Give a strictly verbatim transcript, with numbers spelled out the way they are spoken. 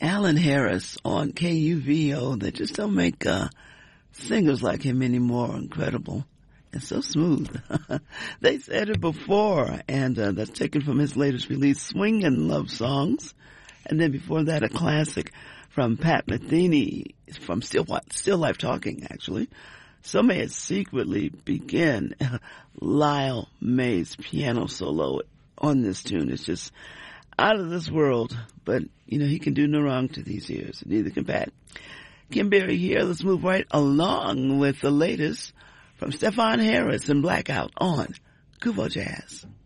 Alan Harris on K U V O. They just don't make uh, singers like him anymore. Incredible. And so smooth. They said it before, and uh, that's taken from his latest release, Swingin' Love Songs. And then before that, a classic from Pat Metheny, from Still, Still Life Talking, actually. So May It Secretly Begin. Lyle May's piano solo on this tune is just out of this world. But, you know, he can do no wrong to these ears, and neither can Pat. Kim Berry here. Let's move right along with the latest from Stefon Harris and Blackout on Kuvo Jazz.